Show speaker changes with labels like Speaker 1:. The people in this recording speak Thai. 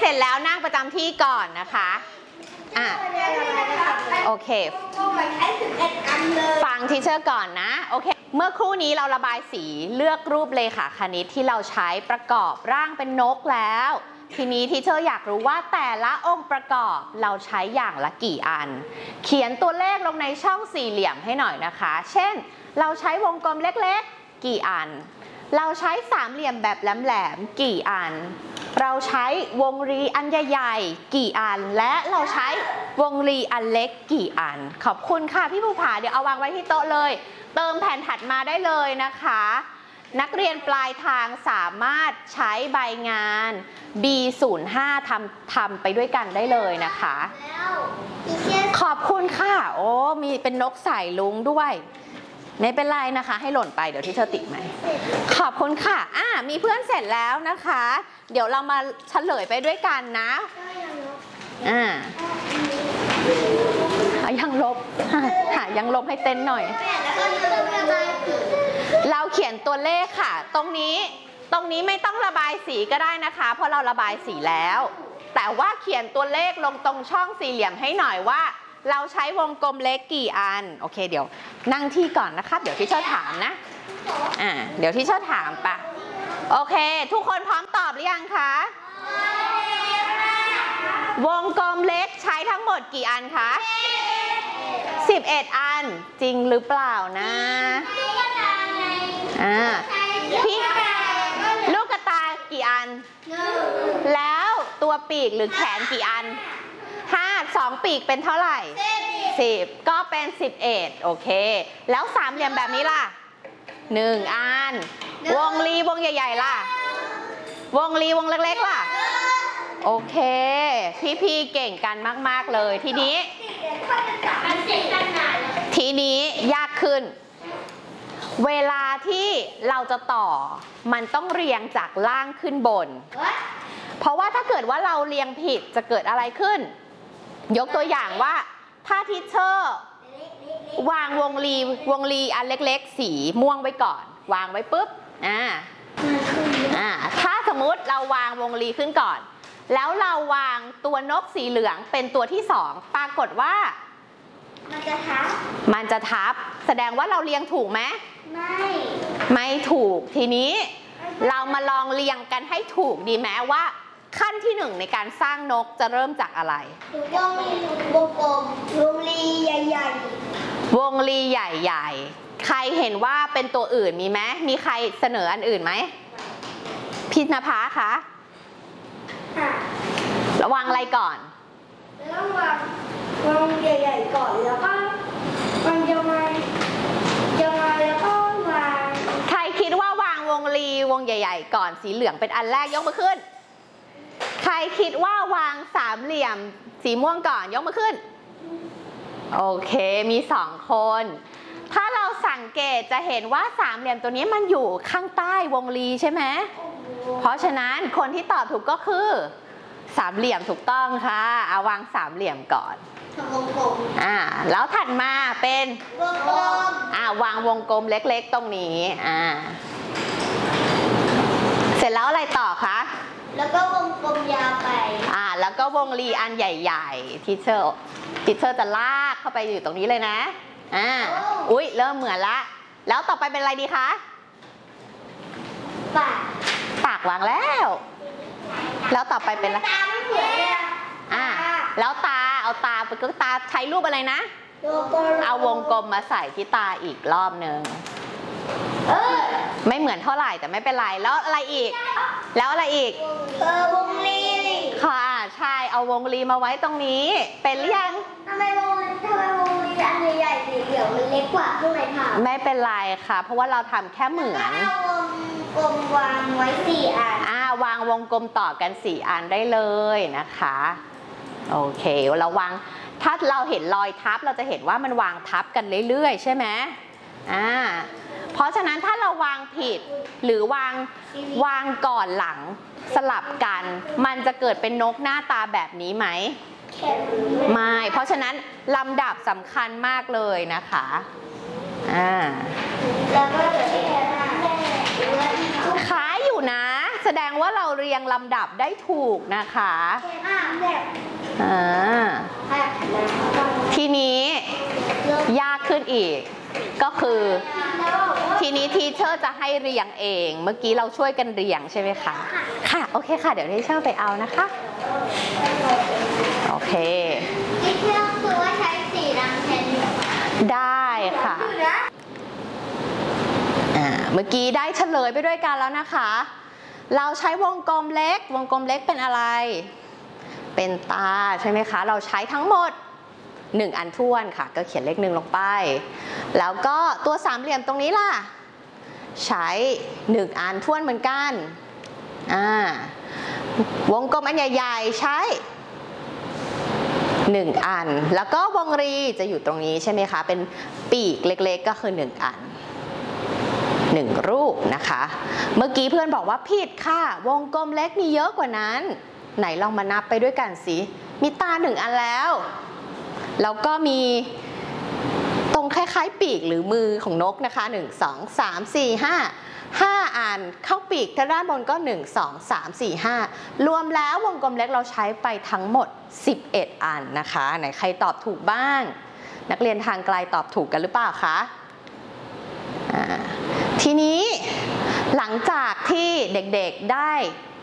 Speaker 1: ร็จแล้วนั่งประจำที่ก่อนนะคะโอเคฟังทีเชอร์ก่อนนะโอเคเมื่อครู่นี้เราระบายสีเลือกรูปเลขาคณิตที่เราใช้ประกอบร่างเป็นนกแล้วทีนี้ทีเชอร์อยากรู้ว่าแต่ละองค์ประกอบเราใช้อย่างละกี่อันเขียนตัวเลขลงในช่องสี่เหลี่ยมให้หน่อยนะคะเช่นเราใช้วงกลมเล็กๆกี่อันเราใช้สามเหลี่ยมแบบแหลมๆกี่อันเราใช้วงรีอันใหญ่ๆกี่อันและเราใช้วงรีอันเล็กกี่อันขอบคุณค่ะพี่ภูผาเดี๋ยวเอาวางไว้ที่โต๊ะเลยเติมแผ่นถัดมาได้เลยนะคะนักเรียนปลายทางสามารถใช้ใบงาน B05 ทำไปด้วยกันได้เลยนะคะขอบคุณค่ะโอ้มีเป็นนกสายลุงด้วยไม่เป็นไรนะคะให้หล่นไปเดี๋ยวที่เธอติดไหมขอบคุณค่ะมีเพื่อนเสร็จแล้วนะคะเดี๋ยวเรามาเฉลยไปด้วยกันนะยังลบยังลบให้เต้นหน่อยเราเขียนตัวเลขค่ะตรงนี้ไม่ต้องระบายสีก็ได้นะคะเพราะเราระบายสีแล้วแต่ว่าเขียนตัวเลขลงตรงช่องสี่เหลี่ยมให้หน่อยว่าเราใช้วงกลมเล็กกี่อันโอเคเดี๋ยวนั่งที่ก่อนนะคะเดี๋ยวที่เชอถามนะเดี๋ยวที่เชอถามปะโอเคทุกคนพร้อมตอบหรือยังคะวงกลมเล็กใช้ทั้งหมดกี่อันคะ11 อันจริงหรือเปล่านะพี่ลูกกระตายกี่อันแล้วตัวปีกหรือแขนกี่อัน2ปีกเป็นเท่าไหร่10ก็เป็น11โอเคแล้วสามเหลี่ยมแบบนี้ล่ะ1 อันวงรีวงใหญ่ๆล่ะวงรีวงเล็กๆล่ะโอเคพี่ๆเก่งกันมากๆเลยทีนี้ยากขึ้นเวลาที่เราจะต่อมันต้องเรียงจากล่างขึ้นบนเพราะว่าถ้าเกิดว่าเราเรียงผิดจะเกิดอะไรขึ้นยกตัวอย่างว่าถ้าทีเชอร์วางวงรีอันเล็กๆสีม่วงไว้ก่อนวางไว้ปุ๊บถ้าสมมุติเราวางวงรีขึ้นก่อนแล้วเราวางตัวนกสีเหลืองเป็นตัวที่2ปรากฏว่ามันจะทับแสดงว่าเราเรียงถูกไหมไม่ถูกทีนี้เรามาลองเรียงกันให้ถูกดีไหมว่าขั้นที่1ในการสร้างนกจะเริ่มจากอะไรวงกลมวงรีใหญ่ๆวงรีใหญ่ๆใครเห็นว่าเป็นตัวอื่นมีไหมมีใครเสนออันอื่นไหมพิณภาคะระวังอะไรก่อนต้องวางใหญ่ๆก่อนแล้วก็วางยังไงแล้วก็วางใครคิดว่าวางวงรีวงใหญ่ๆก่อนสีเหลืองเป็นอันแรกยกมือขึ้นใครคิดว่าวางสามเหลี่ยมสีม่วงก่อนยกมือขึ้นโอเคมี2 คนถ้าเราสังเกตจะเห็นว่าสามเหลี่ยมตัวนี้มันอยู่ข้างใต้วงรีใช่ไหมเพราะฉะนั้นคนที่ตอบถูกก็คือสามเหลี่ยมถูกต้องค่ะเอาวางสามเหลี่ยมก่อนวงกลมแล้วถัดมาเป็นวงกลมวางวงกลมเล็กๆตรงนี้เสร็จแล้วอะไรต่อคะแล้วก็วงกลมยาวไปแล้วก็วงรีอันใหญ่ๆทีเชอร์จะลากเข้าไปอยู่ตรงนี้เลยนะอุ๊ยเริ่มเหมือนละแล้วต่อไปเป็นอะไรดีคะปากวางแล้วต่อไปเป็นอะไรแล้วเอาตาไปก็ตาใช้รูปอะไรนะเอาวงกลมมาใส่ที่ตาอีกรอบนึงไม่เหมือนเท่าไหร่แต่ไม่เป็นไรแล้วอะไรอีกวงรีค่ะใช่เอาวงรีมาไว้ตรงนี้เป็นหรือยังทำไมวงรีอันใหญ่ๆสีเหลืองมันเล็กกว่าข้างในถามไม่เป็นไรค่ะเพราะว่าเราทำแค่เหมือนวงกลมวางไว้4 อันวางวงกลมต่อกัน4 อันได้เลยนะคะโอเคเราวางถ้าเราเห็นรอยทับเราจะเห็นว่ามันวางทับกันเรื่อยๆใช่ไหมเพราะฉะนั้นถ้าเราวางผิดหรือวางก่อนหลังสลับกันมันจะเกิดเป็นนกหน้าตาแบบนี้ไหมไม่เพราะฉะนั้นลำดับสำคัญมากเลยนะคะแล้วก็คล้ายอยู่นะแสดงว่าเราเรียงลำดับได้ถูกนะคะทีนี้ยากขึ้นอีกก็คือทีนี้ทีเชอร์จะให้เรียงเองเมื่อกี้เราช่วยกันเรียงใช่ไหมคะค่ะโอเคค่ะเดี๋ยวทีเชอร์ไปเอานะคะโอเค
Speaker 2: ทีเชอร์คือว่าใช้สีดำแทน
Speaker 1: ได้ค่ะเมื่อกี้ได้เฉลยไปด้วยกันแล้วนะคะเราใช้วงกลมเล็กวงกลมเล็กเป็นอะไรเป็นตาใช่ไหมคะเราใช้ทั้งหมด1อันท้วนค่ะก็เขียนเลข1ลงไปแล้วก็ตัวสามเหลี่ยมตรงนี้ล่ะใช้1อันท้วนเหมือนกันวงกลมอันใหญ่ๆใช้1อันแล้วก็วงรีจะอยู่ตรงนี้ใช่ไหมคะเป็นปีกเล็กๆก็คือ1อัน1รูปนะคะเมื่อกี้เพื่อนบอกว่าผิดค่ะวงกลมเล็กมีเยอะกว่านั้นไหนลองมานับไปด้วยกันสิมีตา1อันแล้วแล้วก็มีตรงคล้ายๆปีกหรือมือของนกนะคะ1 2 3 4 5อันเข้าปีกทางด้านบนก็1 2 3 4 5รวมแล้ววงกลมเล็กเราใช้ไปทั้งหมด11อันนะคะไหนใครตอบถูกบ้างนักเรียนทางไกลตอบถูกกันหรือเปล่าคะทีนี้หลังจากที่เด็กๆได้